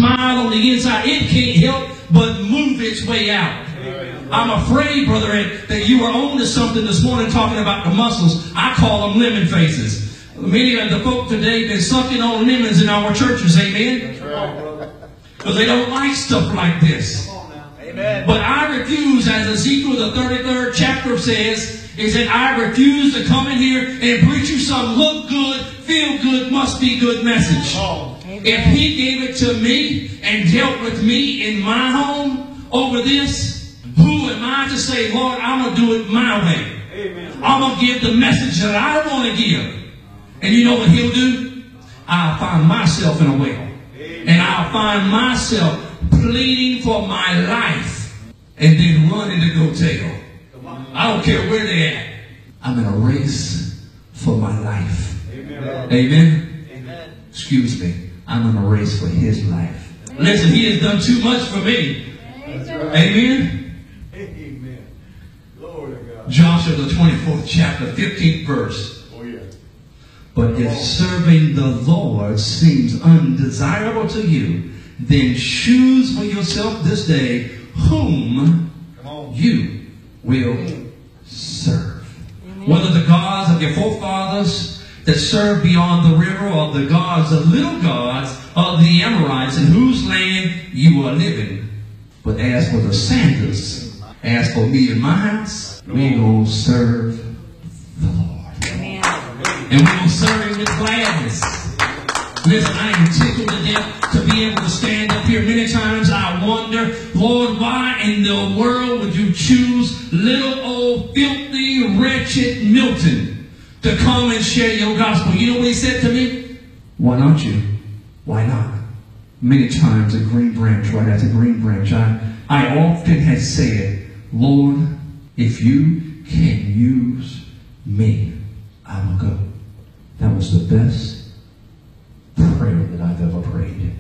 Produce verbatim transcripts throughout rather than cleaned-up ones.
smile on the inside, it can't help but move its way out. I'm afraid, brother Ed, that you are on to something this morning talking about the muscles. I call them lemon faces. Many of the folk today been sucking on lemons in our churches, amen? Because they don't like stuff like this. Amen. But I refuse, as Ezekiel the thirty-third chapter says, is that I refuse to come in here and preach you some look good, feel good, must be good message. Oh. If he gave it to me and dealt with me in my home over this, who am I to say, Lord, I'm going to do it my way. Amen. I'm going to give the message that I want to give. And you know what he'll do? I'll find myself in a well. Amen. And I'll find myself pleading for my life and then running to go tell. I don't care where they're at. I'm in a race for my life. Amen. Amen. Amen. Excuse me. I'm in a race for his life. Amen. Listen, he has done too much for me. Right. Amen. Amen. Glory to God. Joshua the twenty-fourth chapter, fifteenth verse. Oh yeah. But if serving the Lord seems undesirable to you, then choose for yourself this day whom you will serve. Amen. Whether the gods of your forefathers that served beyond the river, or the gods, the little gods of the Amorites in whose land you are living. But as for the Sanders, as for me and my house, we will serve the Lord. Amen. And we will serve him with gladness. Listen, I am tickled to death to be able to stand up here. Many times I wonder, Lord, why in the world would you choose little old filthy, wretched Milton to come and share your gospel? You know what he said to me? Why not you? Why not? Many times at Green Branch, right after Green Branch, I, I often had said, Lord, if you can use me, I will go. That was the best prayer that I've ever prayed.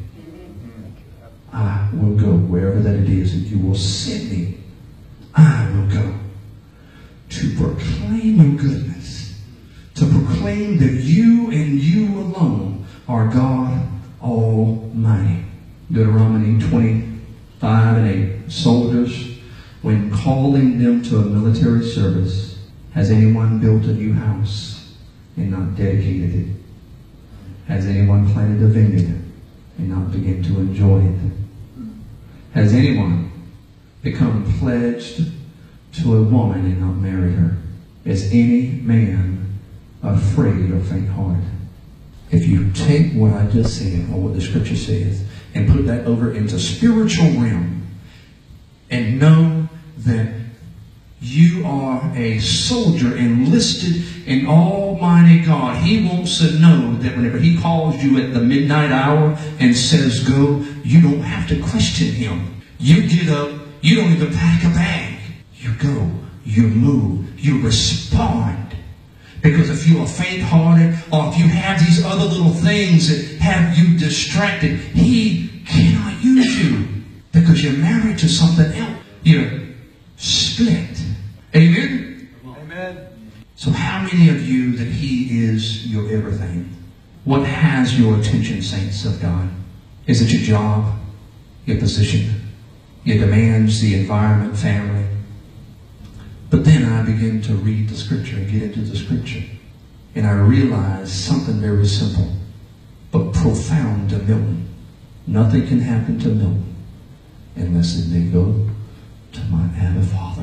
I will go wherever that it is that you will send me. I will go to proclaim your goodness, to proclaim that you and you alone are God Almighty. Deuteronomy twenty-five and eight. Soldiers, when calling them to a military service, has anyone built a new house and not dedicated it? Has anyone planted a vineyard and not begun to enjoy it? Has anyone become pledged to a woman and not married her? Is any man afraid or faint-hearted? If you take what I just said, or what the scripture says, and put that over into spiritual realm, and know that you are a soldier enlisted in Almighty God. He wants to know that whenever he calls you at the midnight hour and says go, you don't have to question him. You get up, you don't even pack a bag. You go, you move, you respond. Because if you are faint-hearted, or if you have these other little things that have you distracted, he cannot use you. Because you're married to something else. You're split. Amen? Amen. So how many of you that he is your everything? What has your attention, saints of God? Is it your job, your position, your demands, the environment, family? But then I begin to read the scripture and get into the scripture. And I realize something very simple, but profound to Milton. Nothing can happen to Milton unless they go to my Abba Father.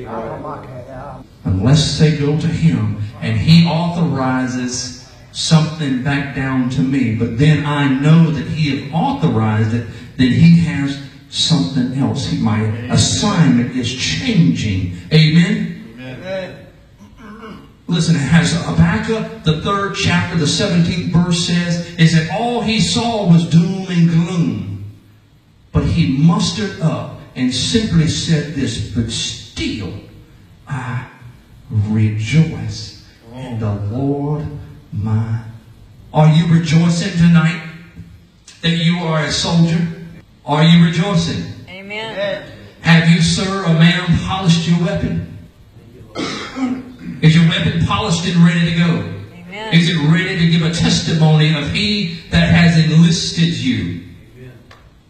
Unless they go to him and he authorizes something back down to me. But then I know that he has authorized it, then he has something else. He, my assignment is changing. Amen? Amen. Listen, as Habakkuk, the third chapter, the seventeenth verse says, is that all he saw was doom and gloom. But he mustered up and simply said this, but still I rejoice in the Lord my. Are you rejoicing tonight that you are a soldier? Are you rejoicing? Amen. Have you, sir or ma'am, polished your weapon? Is your weapon polished and ready to go? Amen. Is it ready to give a testimony of he that has enlisted you?